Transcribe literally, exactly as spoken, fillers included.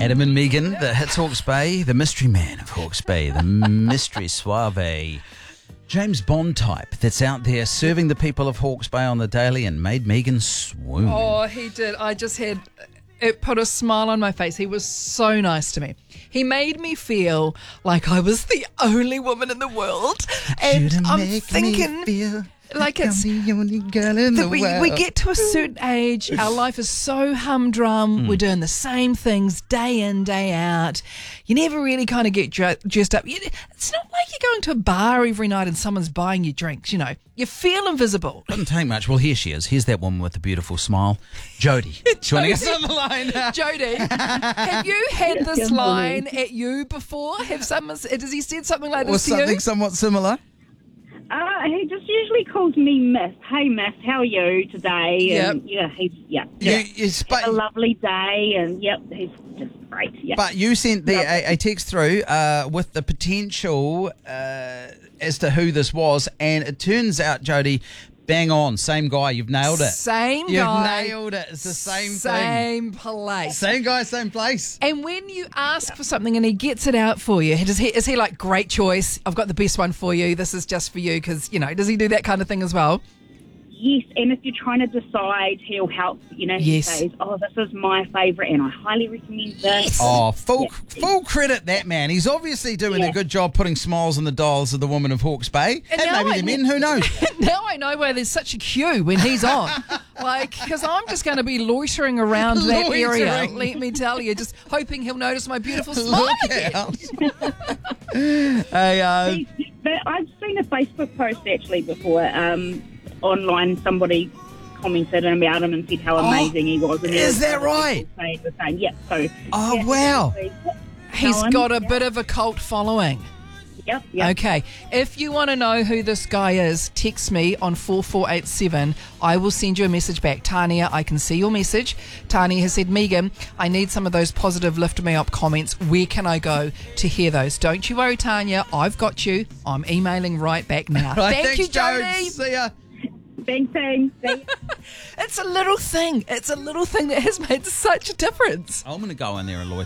Adam and Megan, the hits Hawke's Bay, the mystery man of Hawke's Bay, the mystery suave. James Bond type that's out there serving the people of Hawke's Bay on the daily and made Megan swoon. Oh, he did. I just had, it put a smile on my face. He was so nice to me. He made me feel like I was the only woman in the world. And You to I'm make thinking, me feel like it's I'm the only girl in the that we, world. we get to a certain age, our life is so humdrum, Mm. we're doing the same things day in, day out. You never really kind of get dre- dressed up. You, it's not like you're going to a bar every night and someone's buying you drinks, you know. You feel invisible. Doesn't take much. Well, here she is. Here's that woman with the beautiful smile. Jodie. Joining us on the line. Jodie, have you had this line at you before? Have someone, has he said something like Or this to something you? somewhat similar. Uh, he just usually calls me Miss. Hey, Miss, how are you today? Yep. And yeah, he's yeah, You, yeah. you sp- Have a lovely day, and yep, he's just great. Yeah. But you sent the, a, a text through uh, with the potential uh, as to who this was, and it turns out, Jodie, bang on, same guy. You've nailed it. Same You've guy. nailed it. It's the same, thing. Same place. Same guy, same place. And when you ask for something and he gets it out for you, does he, is he like, great choice, I've got the best one for you, this is just for you, because, you know, does he do that kind of thing as well? Yes, and if you're trying to decide, he'll help. You know, he Yes. says, "Oh, this is my favourite, and I highly recommend this." Oh, full Yeah. full credit that man. He's obviously doing Yeah. a good job putting smiles on the dials of the woman of Hawke's Bay. And And, now maybe I- the men, who knows? Now I know why there's such a queue when he's on. Like, because I'm just going to be loitering around that area, Loitering. let me tell you, just hoping he'll notice my beautiful smile Look again. out. Hey, uh, He's- But I've seen a Facebook post actually before. Um, online, somebody commented about him and said how amazing he was. And there Oh, is was that other right? people saying the same. Yeah. So. Oh, yeah, wow. He's Helen, got a yeah. bit of a cult following. Yep. Yep. Okay, if you want to know who this guy is, text me on four four eight seven. I will send you a message back. Tania, I can see your message. Tania has said, Megan, I need some of those positive lift me up comments. Where can I go to hear those? Don't you worry, Tania. I've got you. I'm emailing right back now. right, Thank thanks, you, Jodes. Jodie. See ya. Thanks, thanks. It's a little thing. It's a little thing that has made such a difference. I'm going to go in there and loiter.